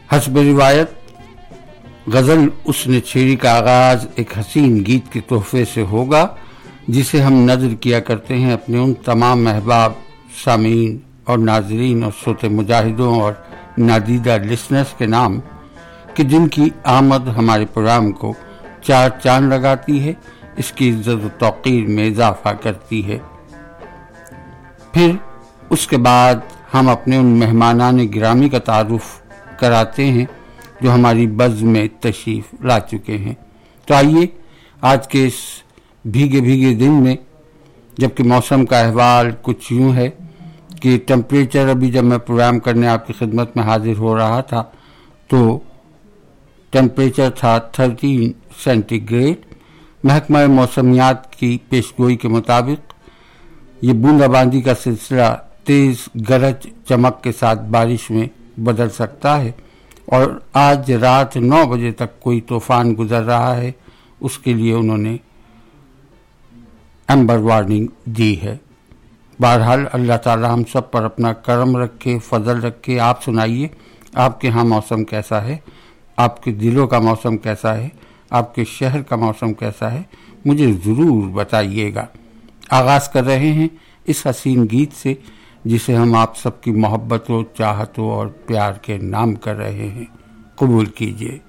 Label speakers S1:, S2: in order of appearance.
S1: حسب روایت غزل اس نے چھیڑی کا آغاز ایک حسین گیت کے تحفے سے ہوگا جسے ہم نظر کیا کرتے ہیں اپنے ان تمام احباب سامعین اور ناظرین اور سوتے مجاہدوں اور نادیدہ لسنرز کے نام کہ جن کی آمد ہمارے پروگرام کو چار چاند لگاتی ہے، اس کی عزت و توقیر میں اضافہ کرتی ہے۔ پھر اس کے بعد ہم اپنے ان مہمانان گرامی کا تعارف کراتے ہیں جو ہماری بزم میں تشریف لا چکے ہیں۔ تو آئیے آج کے اس بھیگے بھیگے دن میں، جبکہ موسم کا احوال کچھ یوں ہے کہ ٹمپریچر ابھی جب میں پروگرام کرنے آپ کی خدمت میں حاضر ہو رہا تھا تو ٹمپریچر تھا 13 سینٹی گریڈ۔ محکمہ موسمیات کی پیشگوئی کے مطابق یہ بوندا باندی کا سلسلہ تیز گرج چمک کے ساتھ بارش میں بدل سکتا ہے، اور آج رات 9 بجے تک کوئی طوفان گزر رہا ہے، اس کے لیے انہوں نے ایمبر وارننگ دی ہے۔ بہرحال اللہ تعالی ہم سب پر اپنا کرم رکھے، فضل رکھے۔ آپ سنائیے آپ کے ہاں موسم کیسا ہے، آپ کے دلوں کا موسم کیسا ہے، آپ کے شہر کا موسم کیسا ہے، مجھے ضرور بتائیے گا۔ آغاز کر رہے ہیں اس حسین گیت سے جسے ہم آپ سب کی محبت و چاہت اور پیار کے نام کر رہے ہیں، قبول کیجیے۔